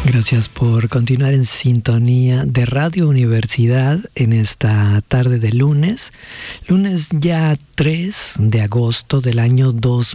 Gracias por continuar en sintonía de Radio Universidad en esta tarde de lunes ya 3 de agosto del año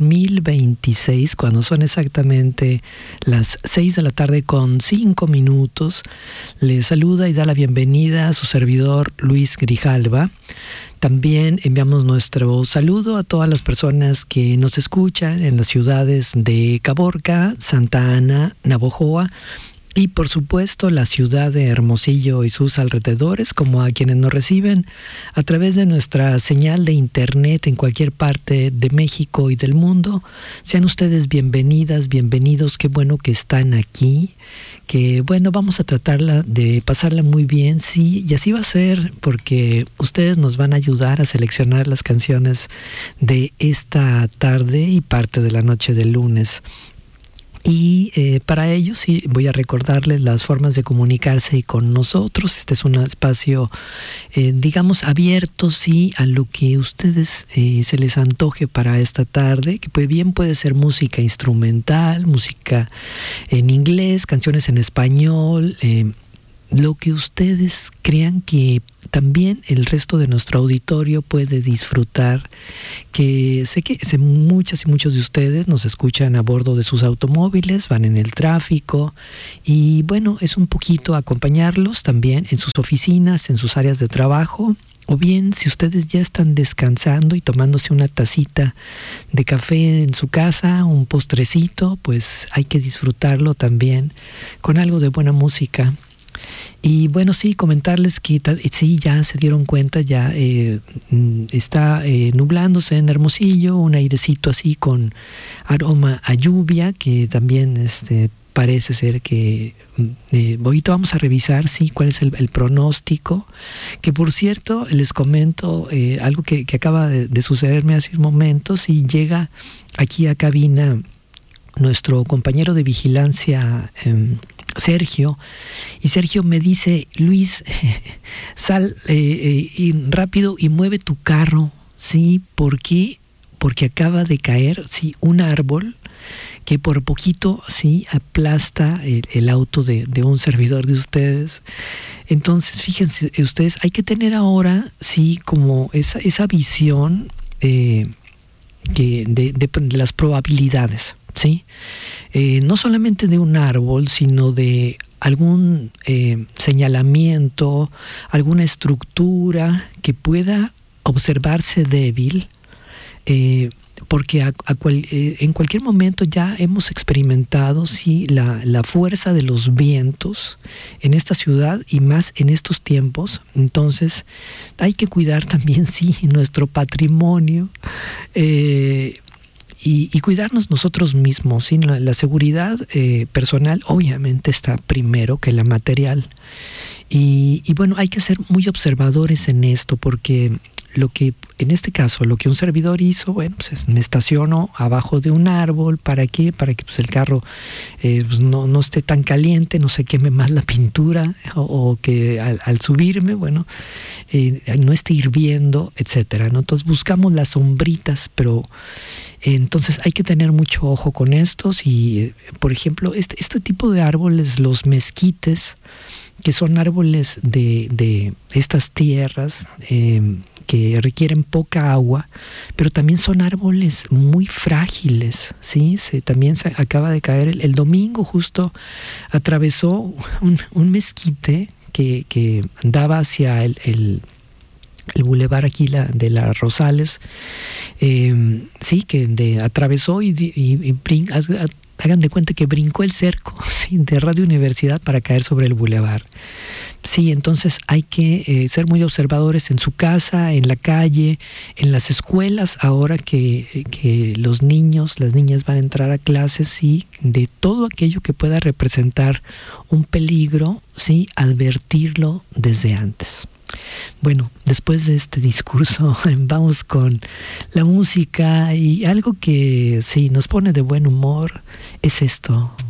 2026, cuando son exactamente las 6 de la tarde con 5 minutos. Les saluda y da la bienvenida a su servidor Luis Grijalva. También enviamos nuestro saludo a todas las personas que nos escuchan en las ciudades de Caborca, Santa Ana, Navojoa y por supuesto la ciudad de Hermosillo y sus alrededores, como a quienes nos reciben a través de nuestra señal de internet en cualquier parte de México y del mundo. Sean ustedes bienvenidas, bienvenidos, qué bueno que están aquí, que bueno, vamos a tratarla de pasarla muy bien, sí, y así va a ser, porque ustedes nos van a ayudar a seleccionar las canciones de esta tarde y parte de la noche del lunes. Y para ello sí voy a recordarles las formas de comunicarse con nosotros. Este es un espacio, digamos, abierto, sí, a lo que ustedes se les antoje para esta tarde, que pues bien puede ser música instrumental, música en inglés, canciones en español, lo que ustedes crean que también el resto de nuestro auditorio puede disfrutar, que sé muchas y muchos de ustedes nos escuchan a bordo de sus automóviles, van en el tráfico y bueno, es un poquito acompañarlos también en sus oficinas, en sus áreas de trabajo, o bien si ustedes ya están descansando y tomándose una tacita de café en su casa, un postrecito, pues hay que disfrutarlo también con algo de buena música. Y bueno, sí, comentarles que sí, ya se dieron cuenta, ya está nublándose en Hermosillo, un airecito así con aroma a lluvia, que también parece ser que ahorita vamos a revisar, sí, cuál es el pronóstico, que por cierto, les comento algo que acaba de sucederme hace un momento. Sí, llega aquí a cabina nuestro compañero de vigilancia, Sergio, y Sergio me dice: Luis, sal y rápido y mueve tu carro, ¿sí? ¿Por qué? Porque acaba de caer, sí, un árbol que por poquito, sí, aplasta el auto de un servidor de ustedes. Entonces, fíjense ustedes, hay que tener ahora, sí, como esa visión de las probabilidades, ¿sí? No solamente de un árbol, sino de algún señalamiento, alguna estructura que pueda observarse débil, porque en cualquier momento ya hemos experimentado, sí, la fuerza de los vientos en esta ciudad y más en estos tiempos. Entonces hay que cuidar también, sí, nuestro patrimonio, y cuidarnos nosotros mismos, ¿sí? La seguridad personal obviamente está primero que la material. Y bueno, hay que ser muy observadores en esto, porque lo que, en este caso, lo que un servidor hizo, bueno, pues me estaciono abajo de un árbol. ¿Para qué? Para que pues el carro pues no esté tan caliente, no se queme más la pintura, o que al subirme, bueno, no esté hirviendo, etcétera, ¿no? Entonces buscamos las sombritas, pero entonces hay que tener mucho ojo con estos. Y por ejemplo, este tipo de árboles, los mezquites, que son árboles de estas tierras que requieren poca agua, pero también son árboles muy frágiles, ¿sí? También se acaba de caer el domingo, justo atravesó un mezquite que daba hacia el bulevar aquí de las Rosales, sí, que atravesó y hagan de cuenta que brincó el cerco, ¿sí?, de Radio Universidad para caer sobre el bulevar. Sí, entonces hay que ser muy observadores en su casa, en la calle, en las escuelas, ahora que los niños, las niñas van a entrar a clases, sí, de todo aquello que pueda representar un peligro, sí, advertirlo desde antes. Bueno, después de este discurso vamos con la música, y algo que sí nos pone de buen humor es esto.